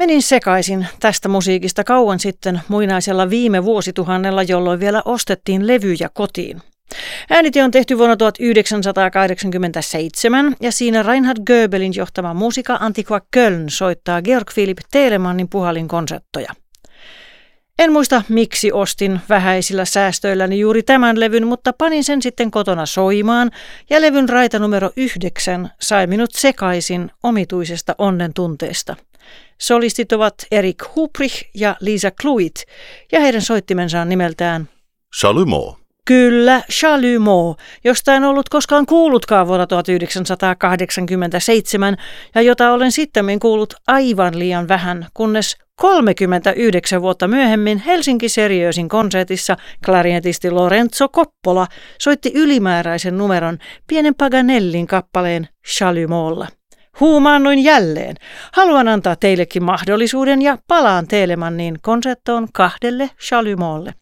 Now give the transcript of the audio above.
Menin sekaisin tästä musiikista kauan sitten muinaisella viime vuosituhannella, jolloin vielä ostettiin levyjä kotiin. Äänityö on tehty vuonna 1987 ja siinä Reinhard Goebelin johtama Musica Antiqua Köln soittaa Georg Philipp Telemannin puhalinkonserttoja. En muista miksi ostin vähäisillä säästöilläni juuri tämän levyn, mutta panin sen sitten kotona soimaan ja levyn raita numero 9 sai minut sekaisin omituisesta onnen tunteesta. Solistit ovat Erik Hubrich ja Lisa Kluit ja heidän soittimensa on nimeltään Chalumeau. Kyllä, Chalumeau, josta en ollut koskaan kuullutkaan vuonna 1987 ja jota olen sittemmin kuullut aivan liian vähän, kunnes 39 vuotta myöhemmin Helsinki Seriösin konsertissa klarinetisti Lorenzo Coppola soitti ylimääräisen numeron pienen Paganellin kappaleen Chalumeaulla. Huumaannuin jälleen. Haluan antaa teillekin mahdollisuuden ja palaan Telemannin konserttoon 2 Chalumeaulle.